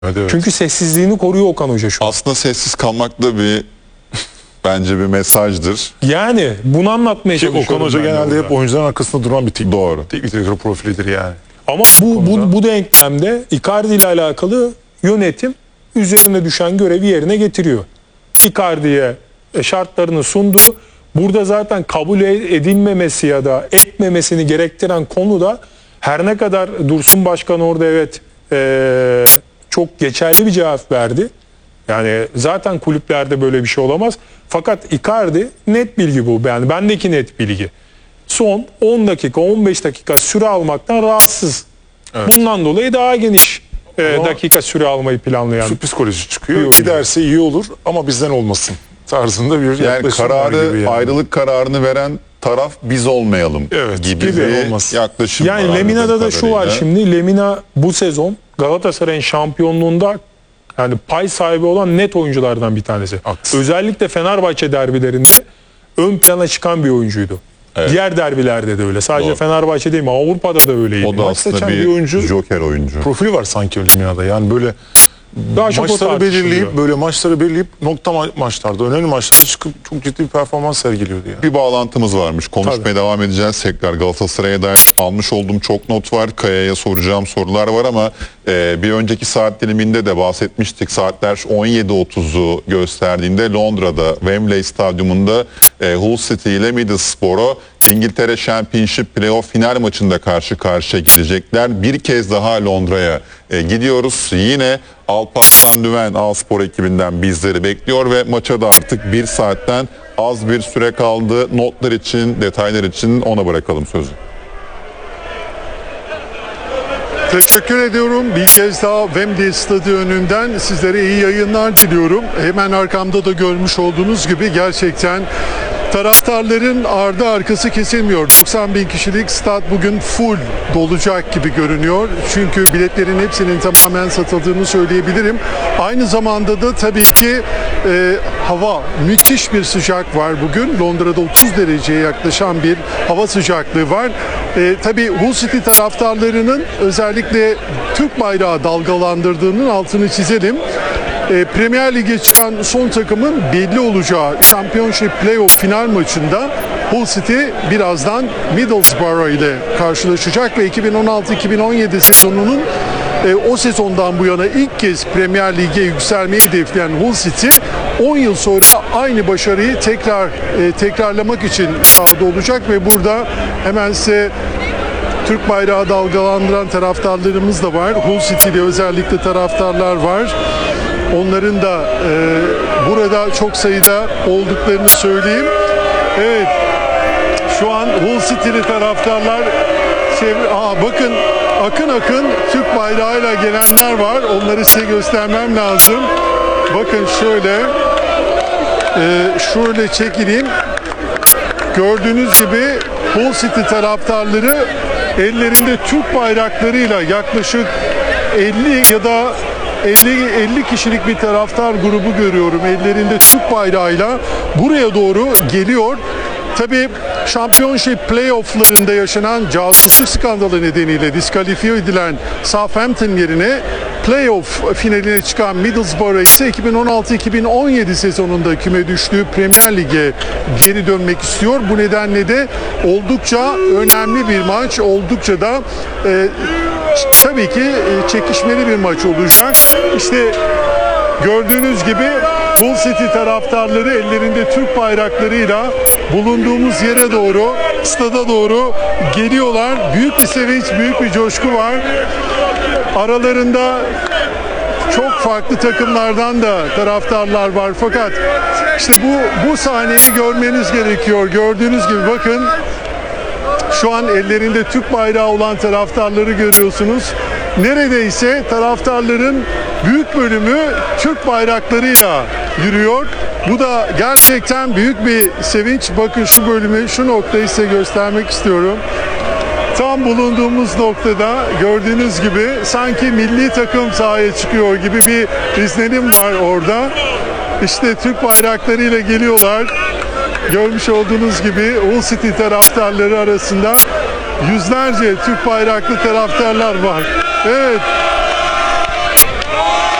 Evet, evet. Çünkü sessizliğini koruyor Okan Hoca şu an. Aslında sessiz kalmak da bence bir mesajdır. Yani bunu anlatmaya Ki çalışıyorum. Okan Hoca ben de genelde orada. hep oyuncuların arkasında duran bir tip. Doğru. Teknik direktör profilidir yani. Ama bu denklemde Icardi ile alakalı yönetim üzerine düşen görevi yerine getiriyor. Icardi'ye şartlarını sundu. Burada zaten kabul edilmemesi ya da etmemesini gerektiren konu da her ne kadar Dursun Başkan orada evet çok geçerli bir cevap verdi. Yani zaten kulüplerde böyle bir şey olamaz. Fakat Icardi net bilgi bu. Yani bendeki net bilgi. Son 10 dakika 15 dakika süre almaktan rahatsız. Evet. Bundan dolayı daha geniş dakika süre almayı planlayan. Şu psikoloji çıkıyor. Bir oyuncu. Giderse iyi olur ama bizden olmasın tarzında bir Yani yaklaşım var kararı, gibi yani. ayrılık kararını veren taraf biz olmayalım Evet, gibi gibi bir olmaz. yaklaşım var. Yani Lemina'da da şu var kadarıyla. şimdi. Lemina bu sezon Galatasaray'ın şampiyonluğunda yani pay sahibi olan net oyunculardan bir tanesi. Haklısın. Özellikle Fenerbahçe derbilerinde ön plana çıkan bir oyuncuydu. Evet. Diğer derbilerde de öyle. Sadece Doğru. Fenerbahçe değil mi? Avrupa'da da öyleydi. O da Maç aslında seçen bir bir oyuncu. joker oyuncu. Profili var sanki Lemina'da. Yani böyle Daha çok o maçları tartışılıyor. belirleyip böyle maçları belirleyip nokta maçlarda, önemli maçlarda çıkıp çok ciddi bir performans sergiliyordu yani. Bir bağlantımız varmış. Konuşmaya Tabii. devam edeceğiz. Tekrar Galatasaray'a dair almış olduğum çok not var. Kaya'ya soracağım sorular var ama bir önceki saat diliminde de bahsetmiştik. Saatler 17.30'u gösterdiğinde Londra'da Wembley Stadyumunda Hull City ile Middlesbrough İngiltere Championship Playoff final maçında karşı karşıya gelecekler. Bir kez daha Londra'ya gidiyoruz. Yine Alparslan Düven A-Spor ekibinden bizleri bekliyor ve maça da artık bir saatten az bir süre kaldı. Notlar için, detaylar için ona bırakalım sözü. Teşekkür ediyorum. Bir kez daha Wembley Stadı önünden sizlere iyi yayınlar diliyorum. Hemen arkamda da görmüş olduğunuz gibi gerçekten taraftarların ardı arkası kesilmiyor. 90 bin kişilik stat bugün full dolacak gibi görünüyor. Çünkü biletlerin hepsinin tamamen satıldığını söyleyebilirim. Aynı zamanda da tabii ki hava, müthiş bir sıcak var bugün. Londra'da 30 dereceye yaklaşan bir hava sıcaklığı var. Tabii Hull City taraftarlarının özellikle Türk bayrağı dalgalandırdığının altını çizelim. Premier Lig'e çıkan son takımın belli olacağı Championship Playoff final maçında Hull City birazdan Middlesbrough ile karşılaşacak ve 2016-2017 sezonunun o sezondan bu yana ilk kez Premier Lig'e yükselmeyi hedefleyen Hull City 10 yıl sonra aynı başarıyı tekrarlamak için sahada olacak ve burada hemen size Türk bayrağı dalgalandıran taraftarlarımız da var. Hull City'de özellikle taraftarlar var. Onların da burada çok sayıda olduklarını söyleyeyim. Evet, şu an Hull City'li taraftarlar bakın akın akın Türk bayrağıyla gelenler var. Onları size göstermem lazım. Bakın şöyle çekileyim. Gördüğünüz gibi Hull City taraftarları ellerinde Türk bayraklarıyla yaklaşık 50 ya da 50 kişilik bir taraftar grubu görüyorum. Ellerinde Türk bayrağıyla buraya doğru geliyor. Tabii Championship Playoff'larında yaşanan casusluk skandalı nedeniyle diskalifiye edilen Southampton yerine Playoff finaline çıkan Middlesbrough ise 2016-2017 sezonunda küme düştüğü Premier Lig'e geri dönmek istiyor. Bu nedenle de oldukça önemli bir maç, oldukça da tabii ki çekişmeli bir maç olacak. İşte gördüğünüz gibi Hull City taraftarları ellerinde Türk bayraklarıyla bulunduğumuz yere doğru, stada doğru geliyorlar. Büyük bir sevinç, büyük bir coşku var. Aralarında çok farklı takımlardan da taraftarlar var. Fakat işte bu sahneyi görmeniz gerekiyor. Gördüğünüz gibi bakın. Şu an ellerinde Türk bayrağı olan taraftarları görüyorsunuz. Neredeyse taraftarların büyük bölümü Türk bayraklarıyla yürüyor. Bu da gerçekten büyük bir sevinç. Bakın şu noktayı size göstermek istiyorum. Tam bulunduğumuz noktada gördüğünüz gibi sanki milli takım sahaya çıkıyor gibi bir izlenim var orada. İşte Türk bayraklarıyla geliyorlar. Görmüş olduğunuz gibi Hull City taraftarları arasında yüzlerce Türk bayraklı taraftarlar var. Evet.